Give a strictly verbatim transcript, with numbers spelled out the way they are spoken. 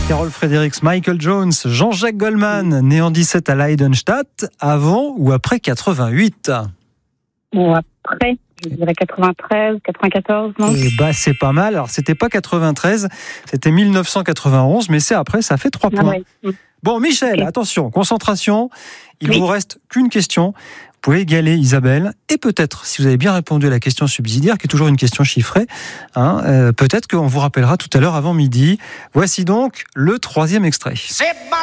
Carole Fredericks, Michael Jones, Jean-Jacques Goldman, né en dix-sept à Leidenstadt, avant ou après quatre-vingt-huit? Bon, après, je dirais quatre-vingt-treize, quatre-vingt-quatorze, non? Eh bah, c'est pas mal. Alors, c'était pas quatre-vingt-treize, c'était mille neuf cent quatre-vingt-onze, mais c'est après, ça fait trois Ah points. ouais. Bon, Michel, Ok. attention, concentration. Il Oui. vous reste qu'une question. Vous pouvez égaler Isabelle. Et peut-être, si vous avez bien répondu à la question subsidiaire, qui est toujours une question chiffrée, hein, euh, peut-être qu'on vous rappellera tout à l'heure avant midi. Voici donc le troisième extrait. C'est